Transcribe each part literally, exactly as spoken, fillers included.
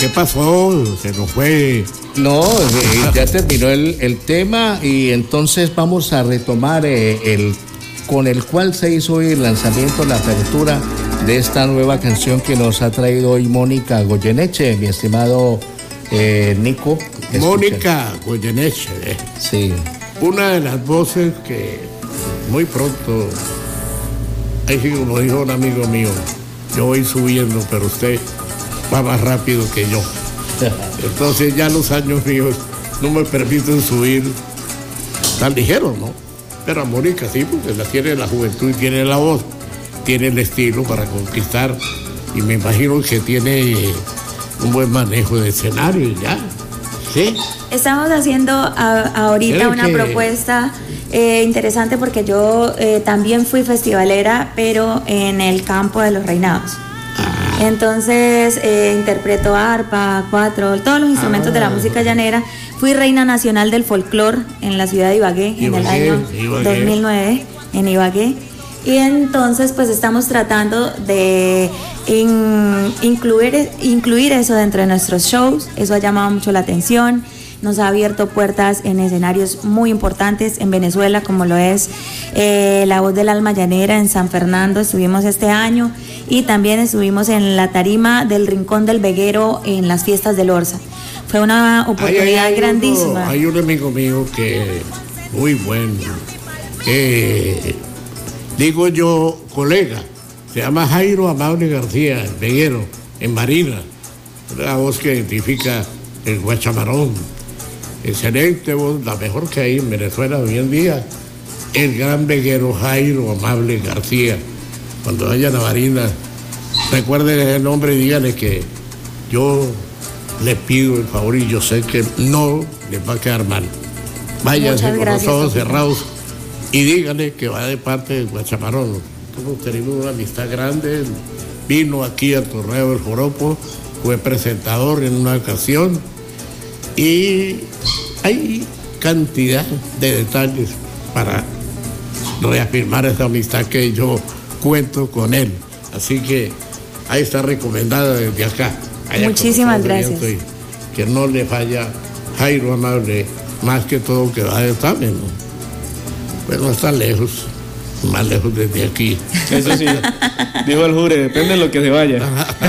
¿qué pasó? Se nos fue. No, eh, ya terminó el, el tema y entonces vamos a retomar eh, el con el cual se hizo hoy el lanzamiento, la apertura de esta nueva canción que nos ha traído hoy Mónica Goyeneche, mi estimado eh, Nico. Mónica Goyeneche, eh. Sí. Una de las voces que muy pronto, ahí sí como dijo un amigo mío, yo voy subiendo, pero usted va más rápido que yo. Entonces ya los años míos no me permiten subir tan ligero, ¿no? Pero a Mónica sí, porque la tiene la juventud y tiene la voz, tiene el estilo para conquistar y me imagino que tiene un buen manejo de escenario ya, ¿sí? Estamos haciendo a, ahorita una que... propuesta eh, interesante porque yo eh, también fui festivalera, pero en el campo de los reinados. Ah. Entonces eh, interpreto arpa, cuatro, todos los instrumentos ah. de la música llanera. Fui reina nacional del folclore en la ciudad de Ibagué, Ibagué en el año Ibagué. dos mil nueve, en Ibagué. Y entonces pues estamos tratando de in, incluir, incluir eso dentro de nuestros shows. Eso ha llamado mucho la atención. Nos ha abierto puertas en escenarios muy importantes en Venezuela, como lo es eh, La Voz del Alma Llanera en San Fernando, estuvimos este año, y también estuvimos en la tarima del Rincón del Veguero en las fiestas del Orza. Fue una oportunidad hay, hay, hay grandísima. Uno, hay un amigo mío que muy bueno, eh, digo yo, colega, se llama Jairo Amable García, el Veguero, en Marina, una voz que identifica el guachamarón. Excelente voz, la mejor que hay en Venezuela hoy en día, el gran veguero Jairo Amable García. Cuando vayan a Marina, recuerden ese nombre y díganle que yo les pido el favor y yo sé que no les va a quedar mal. Váyanse con los ojos cerrados y díganle que va de parte de Guachamarón. Nosotros tenemos una amistad grande, vino aquí al Torneo del Joropo, fue presentador en una ocasión. Y hay cantidad de detalles para reafirmar esa amistad que yo cuento con él. Así que ahí está recomendada desde acá. Muchísimas gracias. Que no le falla Jairo Amable, más que todo que va de examen, ¿no? Pues no está lejos, más lejos desde aquí. Eso sí, dijo el jure, depende de lo que se vaya.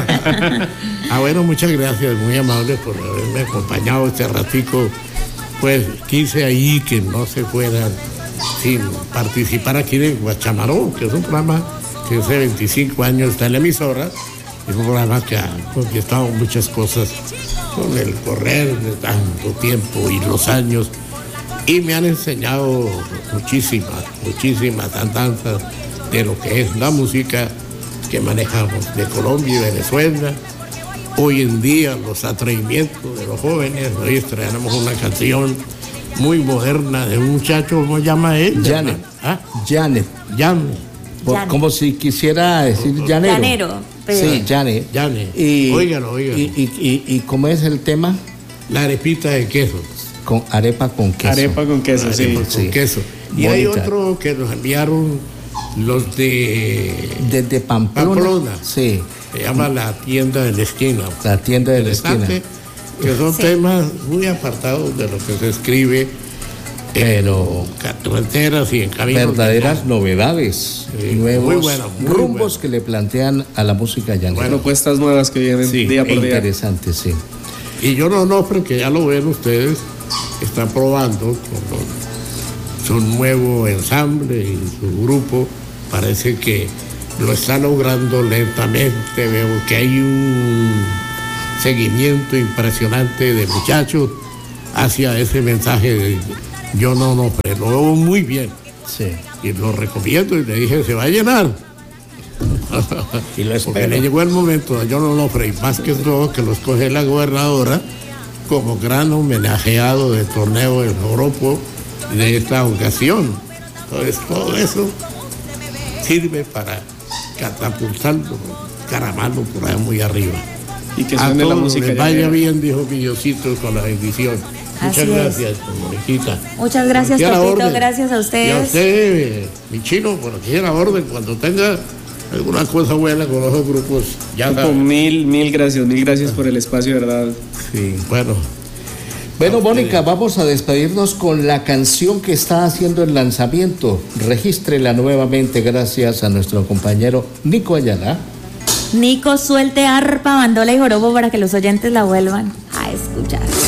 Ah, bueno, muchas gracias, muy amable por haberme acompañado este ratico. Pues quise ahí que no se fueran sin participar aquí de Guachamarón, que es un programa que hace veinticinco años está en la emisora. Es un programa que ha conquistado muchas cosas con el correr de tanto tiempo y los años. Y me han enseñado muchísimas, muchísimas andanzas de lo que es la música que manejamos de Colombia y Venezuela. Hoy en día los atrevimientos de los jóvenes, hoy estrenamos una canción muy moderna de un muchacho, ¿cómo se llama él? Janet. ¿Ah? Janet. Janet. Janet. Como si quisiera decir llanero. Llanero. Pero... Sí, Janet. Janet. Y, óigalo, óigalo. Y, y, y, ¿Y cómo es el tema? La arepita de queso. Con arepa con queso. Arepa con queso, arepa sí. con sí. queso. Y bonita. Hay otro que nos enviaron los de... Desde Pamplona. Pamplona. Sí. Se llama La Tienda de la Esquina. La Tienda de la Esquina. Que son sí. temas muy apartados de lo que se escribe pero en carreteras y en caminos. Verdaderas novedades, sí, nuevos muy bueno, muy rumbos bueno. que le plantean a la música llanera. Bueno, propuestas nuevas que vienen sí, día por día. Interesante, sí. Y yo no Onofre, que ya lo ven ustedes, está probando con los, su nuevo ensamble y su grupo. Parece que lo está logrando lentamente. Veo que hay un seguimiento impresionante de muchachos hacia ese mensaje de yo no Onofre. Lo veo muy bien. Sí. Y lo recomiendo y le dije, se va a llenar. Y lo Porque le llegó el momento a John Onofre, y más que todo que lo escoge la gobernadora como gran homenajeado del torneo del Joropo de esta ocasión. Entonces todo eso sirve para catapultarlo, caramarlo por allá muy arriba. Y que a suene la todos música les vaya llanera. bien, dijo mi Diosito, con la bendición. Muchas Así gracias, Moniquita. Muchas gracias, Aquí a la Pepito, orden. gracias a Y a ustedes. usted, mi chino, por aquí a la orden, cuando tenga alguna cosa buena con los grupos. Ya mil, mil gracias, mil gracias por el espacio, de verdad. Sí, bueno. Bueno, Mónica, vamos a despedirnos con la canción que está haciendo el lanzamiento. Regístrela nuevamente gracias a nuestro compañero Nico Ayala. Nico, suelte arpa, bandola y jorobo para que los oyentes la vuelvan a escuchar.